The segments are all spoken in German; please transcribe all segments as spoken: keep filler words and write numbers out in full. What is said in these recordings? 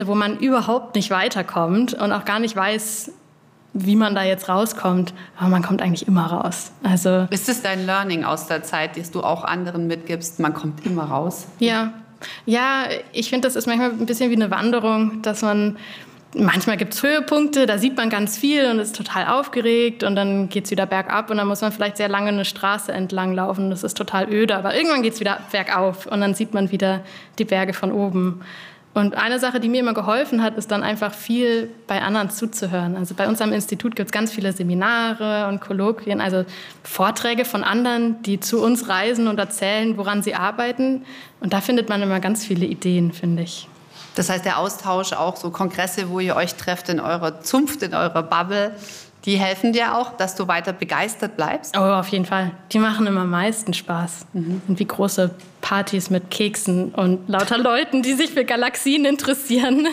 wo man überhaupt nicht weiterkommt und auch gar nicht weiß, wie man da jetzt rauskommt. Aber man kommt eigentlich immer raus. Also ist es dein Learning aus der Zeit, das du auch anderen mitgibst? Man kommt immer raus? Ja, ja, ich finde, das ist manchmal ein bisschen wie eine Wanderung, dass man, manchmal gibt es Höhepunkte, da sieht man ganz viel und ist total aufgeregt und dann geht es wieder bergab und dann muss man vielleicht sehr lange eine Straße entlang laufen. Das ist total öde, aber irgendwann geht es wieder bergauf und dann sieht man wieder die Berge von oben. Und eine Sache, die mir immer geholfen hat, ist dann einfach viel bei anderen zuzuhören. Also bei uns am Institut gibt es ganz viele Seminare und Kolloquien, also Vorträge von anderen, die zu uns reisen und erzählen, woran sie arbeiten. Und da findet man immer ganz viele Ideen, finde ich. Das heißt, der Austausch, auch so Kongresse, wo ihr euch trefft in eurer Zunft, in eurer Bubble, die helfen dir auch, dass du weiter begeistert bleibst? Oh, auf jeden Fall. Die machen immer am meisten Spaß. Mhm. Und wie große Partys mit Keksen und lauter Leuten, die sich für Galaxien interessieren.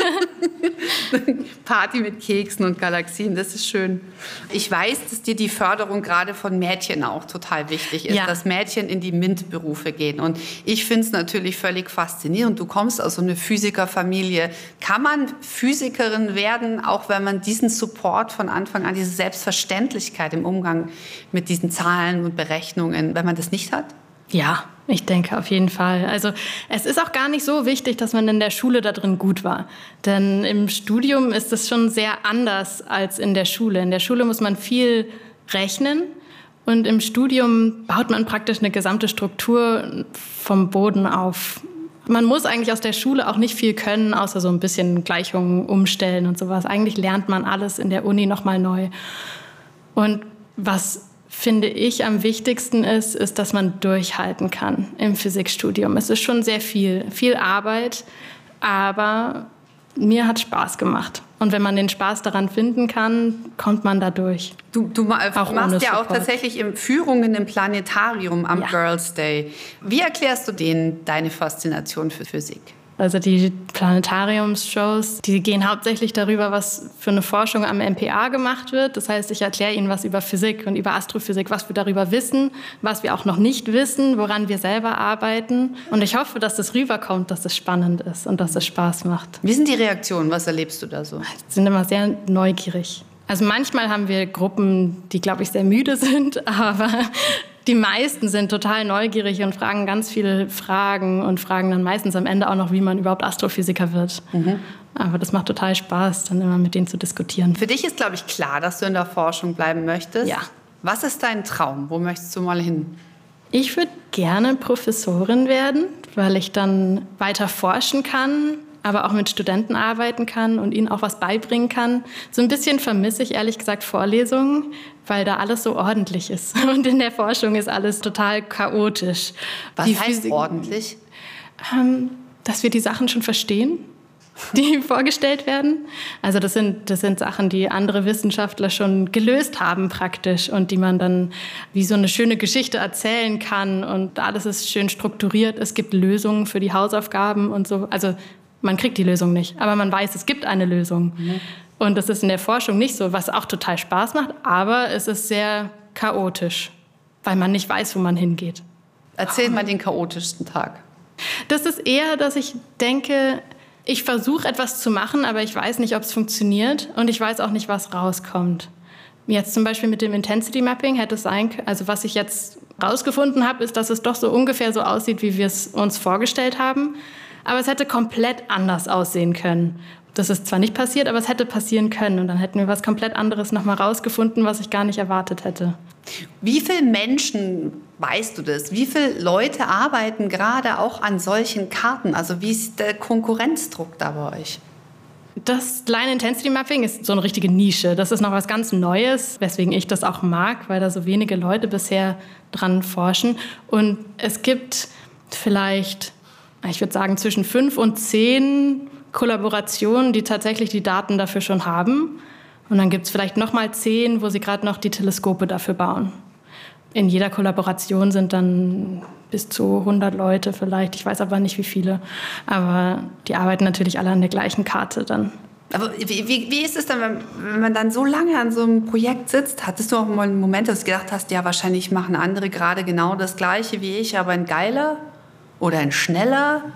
Party mit Keksen und Galaxien, das ist schön. Ich weiß, dass dir die Förderung gerade von Mädchen auch total wichtig ist, ja. Dass Mädchen in die MINT-Berufe gehen. Und ich finde es natürlich völlig faszinierend. Du kommst aus so einer Physikerfamilie. Kann man Physikerin werden, auch wenn man diesen Support von Anfang an, diese Selbstverständlichkeit im Umgang mit diesen Zahlen und Berechnungen, wenn man das nicht hat? Ja, ich denke auf jeden Fall. Also es ist auch gar nicht so wichtig, dass man in der Schule da drin gut war. Denn im Studium ist es schon sehr anders als in der Schule. In der Schule muss man viel rechnen und im Studium baut man praktisch eine gesamte Struktur vom Boden auf. Man muss eigentlich aus der Schule auch nicht viel können, außer so ein bisschen Gleichungen umstellen und sowas. Eigentlich lernt man alles in der Uni nochmal neu. Und was finde ich am wichtigsten ist, ist, dass man durchhalten kann im Physikstudium. Es ist schon sehr viel, viel Arbeit, aber mir hat Spaß gemacht. Und wenn man den Spaß daran finden kann, kommt man da durch. Du, du machst ja auch tatsächlich Führungen im Planetarium am ja. Girls' Day. Wie erklärst du denen deine Faszination für Physik? Also die Planetariumsshows, die gehen hauptsächlich darüber, was für eine Forschung am M P A gemacht wird. Das heißt, ich erkläre ihnen was über Physik und über Astrophysik, was wir darüber wissen, was wir auch noch nicht wissen, woran wir selber arbeiten. Und ich hoffe, dass das rüberkommt, dass es spannend ist und dass es Spaß macht. Wie sind die Reaktionen? Was erlebst du da so? Sie sind immer sehr neugierig. Also manchmal haben wir Gruppen, die, glaube ich, sehr müde sind, aber die meisten sind total neugierig und fragen ganz viele Fragen und fragen dann meistens am Ende auch noch, wie man überhaupt Astrophysiker wird. Mhm. Aber das macht total Spaß, dann immer mit denen zu diskutieren. Für dich ist, glaube ich, klar, dass du in der Forschung bleiben möchtest. Ja. Was ist dein Traum? Wo möchtest du mal hin? Ich würde gerne Professorin werden, weil ich dann weiter forschen kann, aber auch mit Studenten arbeiten kann und ihnen auch was beibringen kann. So ein bisschen vermisse ich ehrlich gesagt Vorlesungen, weil da alles so ordentlich ist. Und in der Forschung ist alles total chaotisch. Was die heißt Physik, ordentlich? Ähm, dass wir die Sachen schon verstehen, die vorgestellt werden. Also das sind, das sind Sachen, die andere Wissenschaftler schon gelöst haben praktisch und die man dann wie so eine schöne Geschichte erzählen kann. Und alles ist schön strukturiert. Es gibt Lösungen für die Hausaufgaben und so. Also man kriegt die Lösung nicht, aber man weiß, es gibt eine Lösung. Mhm. Und das ist in der Forschung nicht so, was auch total Spaß macht, aber es ist sehr chaotisch, weil man nicht weiß, wo man hingeht. Erzähl mal den chaotischsten Tag. Das ist eher, dass ich denke, ich versuche etwas zu machen, aber ich weiß nicht, ob es funktioniert und ich weiß auch nicht, was rauskommt. Jetzt zum Beispiel mit dem Intensity Mapping hätte es sein können, also was ich jetzt rausgefunden habe, ist, dass es doch so ungefähr so aussieht, wie wir es uns vorgestellt haben. Aber es hätte komplett anders aussehen können. Das ist zwar nicht passiert, aber es hätte passieren können. Und dann hätten wir was komplett anderes nochmal rausgefunden, was ich gar nicht erwartet hätte. Wie viele Menschen, weißt du das, wie viele Leute arbeiten gerade auch an solchen Karten? Also wie ist der Konkurrenzdruck da bei euch? Das Line Intensity Mapping ist so eine richtige Nische. Das ist noch was ganz Neues, weswegen ich das auch mag, weil da so wenige Leute bisher dran forschen. Und es gibt vielleicht, ich würde sagen, zwischen fünf und zehn Kollaborationen, die tatsächlich die Daten dafür schon haben. Und dann gibt es vielleicht noch mal zehn, wo sie gerade noch die Teleskope dafür bauen. In jeder Kollaboration sind dann bis zu hundert Leute vielleicht. Ich weiß aber nicht, wie viele. Aber die arbeiten natürlich alle an der gleichen Karte dann. Aber wie, wie, wie ist es dann, wenn, wenn man dann so lange an so einem Projekt sitzt? Hattest du auch mal einen Moment, dass du gedacht hast, ja, wahrscheinlich machen andere gerade genau das Gleiche wie ich, aber ein geiler oder ein schneller?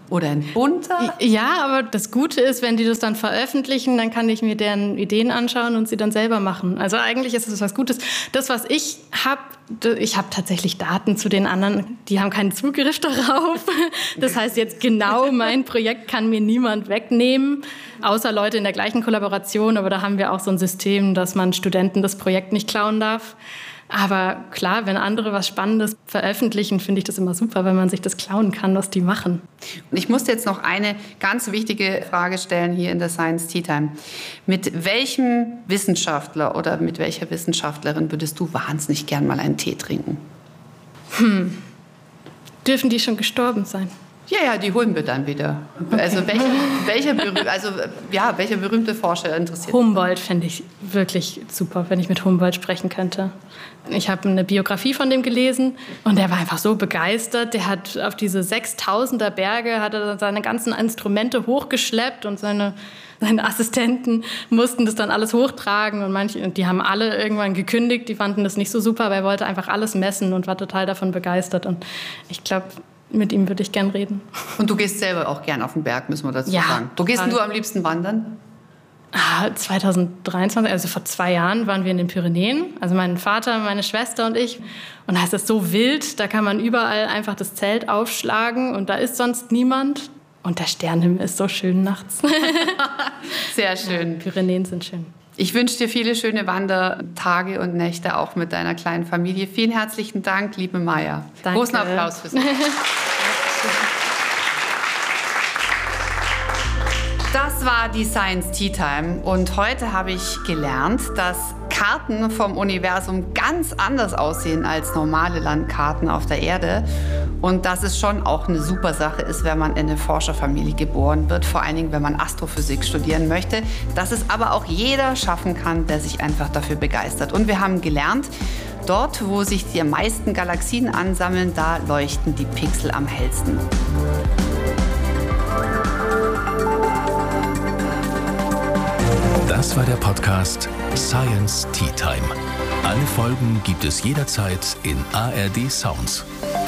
oder in bunter? Ja, aber das Gute ist, wenn die das dann veröffentlichen, dann kann ich mir deren Ideen anschauen und sie dann selber machen. Also eigentlich ist es was Gutes. Das, was ich habe, ich habe tatsächlich Daten zu den anderen, die haben keinen Zugriff darauf. Das heißt jetzt genau, mein Projekt kann mir niemand wegnehmen, außer Leute in der gleichen Kollaboration. Aber da haben wir auch so ein System, dass man Studenten das Projekt nicht klauen darf. Aber klar, wenn andere was Spannendes veröffentlichen, finde ich das immer super, wenn man sich das klauen kann, was die machen. Und ich muss jetzt noch eine ganz wichtige Frage stellen hier in der Science Tea Time. Mit welchem Wissenschaftler oder mit welcher Wissenschaftlerin würdest du wahnsinnig gern mal einen Tee trinken? Hm. Dürfen die schon gestorben sein? Ja, ja, die holen wir dann wieder. Okay. Also, welche, welcher, berüh- also ja, welcher berühmte Forscher interessiert? Humboldt fände ich wirklich super, wenn ich mit Humboldt sprechen könnte. Ich habe eine Biografie von dem gelesen und der war einfach so begeistert. Der hat auf diese sechstausender Berge hat er seine ganzen Instrumente hochgeschleppt und seine, seine Assistenten mussten das dann alles hochtragen. Und manche, die haben alle irgendwann gekündigt, die fanden das nicht so super, aber er wollte einfach alles messen und war total davon begeistert. Und ich glaube, mit ihm würde ich gern reden. Und du gehst selber auch gern auf den Berg, müssen wir dazu ja, sagen. Wo gehst du am liebsten wandern? Ah, zwanzig dreiundzwanzig, also vor zwei Jahren, waren wir in den Pyrenäen. Also mein Vater, meine Schwester und ich. Und da ist es so wild, da kann man überall einfach das Zelt aufschlagen und da ist sonst niemand. Und der Sternenhimmel ist so schön nachts. Sehr schön. Ja, Pyrenäen sind schön. Ich wünsche dir viele schöne Wandertage und Nächte, auch mit deiner kleinen Familie. Vielen herzlichen Dank, liebe Maja. Danke. Großen Applaus für Sie. Das war die Science Tea Time und heute habe ich gelernt, dass Karten vom Universum ganz anders aussehen als normale Landkarten auf der Erde und dass es schon auch eine super Sache ist, wenn man in eine Forscherfamilie geboren wird, vor allen Dingen, wenn man Astrophysik studieren möchte, dass es aber auch jeder schaffen kann, der sich einfach dafür begeistert. Und wir haben gelernt, dort, wo sich die meisten Galaxien ansammeln, da leuchten die Pixel am hellsten. Das war der Podcast Science Tea Time. Alle Folgen gibt es jederzeit in A R D Sounds.